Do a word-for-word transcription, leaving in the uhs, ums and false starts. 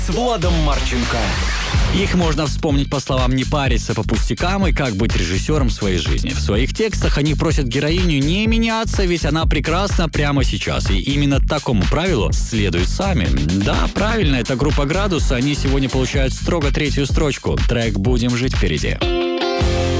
с Владом Марченко. Их можно вспомнить по словам «не париться по пустякам» и «как быть режиссером своей жизни». В своих текстах они просят героиню не меняться, ведь она прекрасна прямо сейчас. И именно такому правилу следуют сами. Да, правильно, это группа «Градус». Они сегодня получают строго третью строчку. Трек «Будем жить» впереди.